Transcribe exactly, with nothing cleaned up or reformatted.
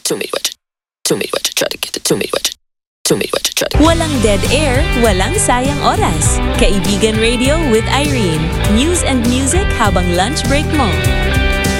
Too many what? Too many what? Try to get it. Too many what? Too many what? Try to. Walang dead air, walang sayang oras. Kaibigan Radio with Irene. News and music habang lunch break mo.